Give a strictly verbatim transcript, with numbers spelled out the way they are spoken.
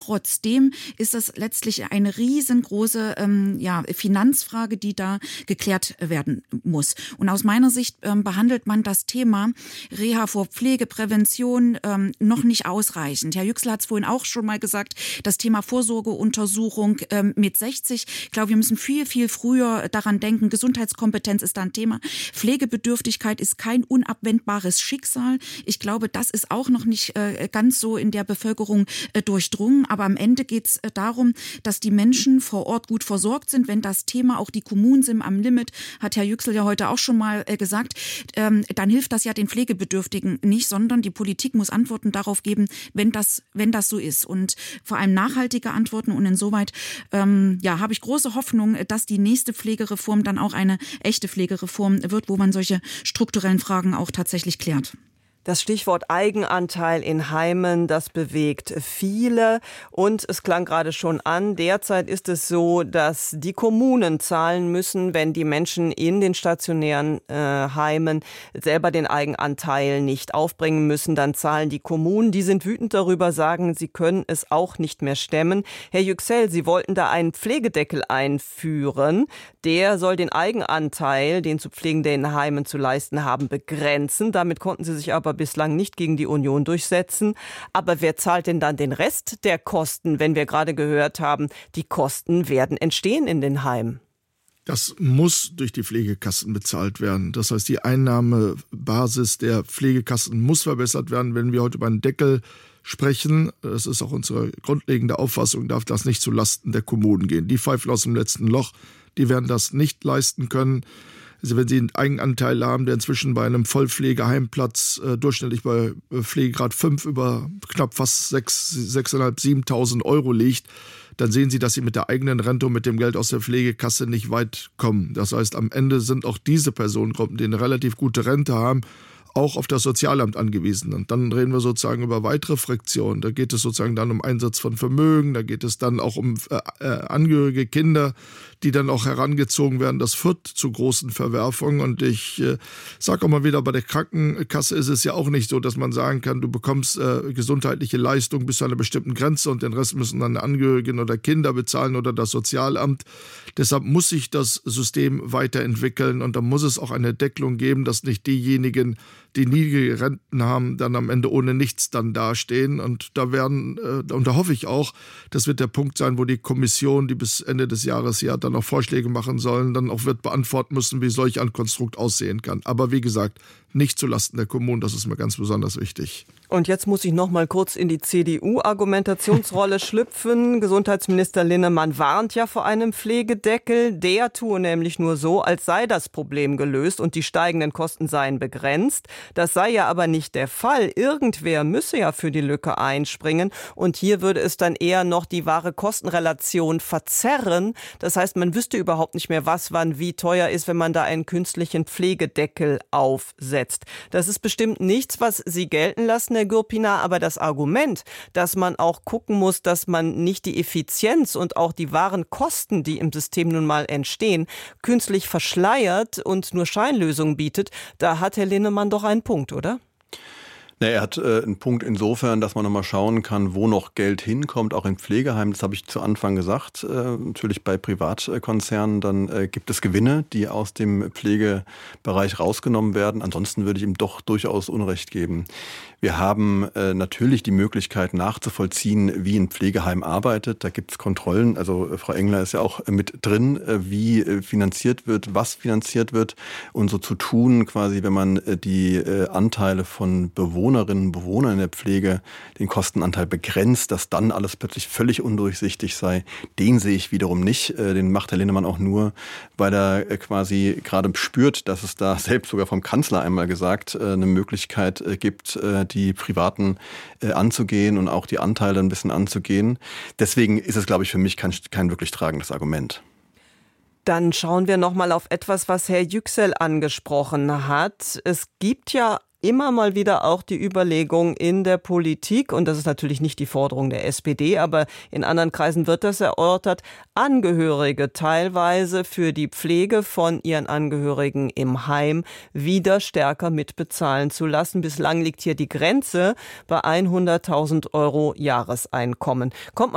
trotzdem ist das letztlich eine riesengroße ähm, ja, Finanzfrage, die da geklärt werden muss. Und aus meiner Sicht ähm, behandelt man das Thema Reha vor Pflege, Prävention ähm, noch nicht ausreichend. Herr Yüksel hat es vorhin auch schon mal gesagt, das Thema Vorsorgeuntersuchung ähm, mit sechzig. Ich glaube, wir müssen viel, viel früher daran denken. Gesundheitskompetenz ist da ein Thema. Pflegebedürftigkeit ist kein unabwendbares Schicksal. Ich glaube, das ist auch noch nicht äh, ganz so in der Bevölkerung äh, durchdrungen. Aber am Ende geht es äh, darum, dass die Menschen vor Ort gut versorgt sind. Wenn das Thema, auch die Kommunen sind am Limit, hat Herr Yüksel ja heute auch schon mal äh, gesagt, ähm, dann hilft das ja den Pflegebedürftigen nicht, sondern die Politik muss Antworten darauf geben, wenn das, wenn das so ist. Und vor allem nachhaltige Antworten. Und insoweit ähm, ja, habe ich große Hoffnung, dass die nächste Pflegereform dann auch eine echte Pflegereform wird, wo man solche strukturellen Fragen auch tatsächlich klärt. Das Stichwort Eigenanteil in Heimen, das bewegt viele. Und es klang gerade schon an, derzeit ist es so, dass die Kommunen zahlen müssen, wenn die Menschen in den stationären äh, Heimen selber den Eigenanteil nicht aufbringen müssen. Dann zahlen die Kommunen. Die sind wütend darüber, sagen, sie können es auch nicht mehr stemmen. Herr Yüksel, Sie wollten da einen Pflegedeckel einführen. Der soll den Eigenanteil, den zu Pflegende in Heimen zu leisten haben, begrenzen. Damit konnten Sie sich aber bislang nicht gegen die Union durchsetzen. Aber wer zahlt denn dann den Rest der Kosten, wenn wir gerade gehört haben, die Kosten werden entstehen in den Heimen? Das muss durch die Pflegekassen bezahlt werden. Das heißt, die Einnahmebasis der Pflegekassen muss verbessert werden. Wenn wir heute über einen Deckel sprechen, das ist auch unsere grundlegende Auffassung, darf das nicht zulasten der Kommunen gehen. Die pfeifen aus dem letzten Loch, die werden das nicht leisten können. Also wenn Sie einen Eigenanteil haben, der inzwischen bei einem Vollpflegeheimplatz äh, durchschnittlich bei äh, Pflegegrad fünf über knapp fast sechstausendfünfhundert, siebentausend Euro liegt, dann sehen Sie, dass Sie mit der eigenen Rente und mit dem Geld aus der Pflegekasse nicht weit kommen. Das heißt, am Ende sind auch diese Personengruppen, die eine relativ gute Rente haben, auch auf das Sozialamt angewiesen. Und dann reden wir sozusagen über weitere Friktionen. Da geht es sozusagen dann um Einsatz von Vermögen, da geht es dann auch um äh, äh, angehörige Kinder, die dann auch herangezogen werden. Das führt zu großen Verwerfungen. Und ich äh, sage auch mal wieder, bei der Krankenkasse ist es ja auch nicht so, dass man sagen kann, du bekommst äh, gesundheitliche Leistung bis zu einer bestimmten Grenze und den Rest müssen dann Angehörigen oder Kinder bezahlen oder das Sozialamt. Deshalb muss sich das System weiterentwickeln und da muss es auch eine Deckelung geben, dass nicht diejenigen, die niedrige Renten haben, dann am Ende ohne nichts dann dastehen. Und da werden, äh, und da hoffe ich auch, das wird der Punkt sein, wo die Kommission, die bis Ende des Jahres ja dann auch Vorschläge machen sollen, dann auch wird beantworten müssen, wie solch ein Konstrukt aussehen kann. Aber wie gesagt, nicht zulasten der Kommunen, das ist mir ganz besonders wichtig. Und jetzt muss ich noch mal kurz in die C D U-Argumentationsrolle schlüpfen. Gesundheitsminister Linnemann warnt ja vor einem Pflegedeckel. Der tue nämlich nur so, als sei das Problem gelöst und die steigenden Kosten seien begrenzt. Das sei ja aber nicht der Fall. Irgendwer müsse ja für die Lücke einspringen. Und hier würde es dann eher noch die wahre Kostenrelation verzerren. Das heißt, man wüsste überhaupt nicht mehr, was wann wie teuer ist, wenn man da einen künstlichen Pflegedeckel aufsetzt. Das ist bestimmt nichts, was Sie gelten lassen, Herr Gürpina, aber das Argument, dass man auch gucken muss, dass man nicht die Effizienz und auch die wahren Kosten, die im System nun mal entstehen, künstlich verschleiert und nur Scheinlösungen bietet, da hat Herr Linnemann doch einen Punkt, oder? Ja, er hat äh, einen Punkt insofern, dass man nochmal schauen kann, wo noch Geld hinkommt, auch in Pflegeheimen. Das habe ich zu Anfang gesagt. Äh, natürlich bei Privatkonzernen, dann äh, gibt es Gewinne, die aus dem Pflegebereich rausgenommen werden. Ansonsten würde ich ihm doch durchaus Unrecht geben. Wir haben äh, natürlich die Möglichkeit nachzuvollziehen, wie ein Pflegeheim arbeitet. Da gibt es Kontrollen. Also äh, Frau Engler ist ja auch äh, mit drin, äh, wie äh, finanziert wird, was finanziert wird. Und so zu tun, quasi, wenn man äh, die äh, Anteile von Bewohnerinnen und Bewohnern in der Pflege, den Kostenanteil begrenzt, dass dann alles plötzlich völlig undurchsichtig sei, den sehe ich wiederum nicht. Äh, den macht Herr Linnemann auch nur, weil er äh, quasi gerade spürt, dass es da selbst sogar vom Kanzler einmal gesagt, äh, eine Möglichkeit äh, gibt, äh, die Privaten äh, anzugehen und auch die Anteile ein bisschen anzugehen. Deswegen ist es, glaube ich, für mich kein, kein wirklich tragendes Argument. Dann schauen wir noch mal auf etwas, was Herr Yüksel angesprochen hat. Es gibt ja immer mal wieder auch die Überlegung in der Politik, und das ist natürlich nicht die Forderung der S P D, aber in anderen Kreisen wird das erörtert, Angehörige teilweise für die Pflege von ihren Angehörigen im Heim wieder stärker mitbezahlen zu lassen. Bislang liegt hier die Grenze bei hunderttausend Euro Jahreseinkommen. Kommt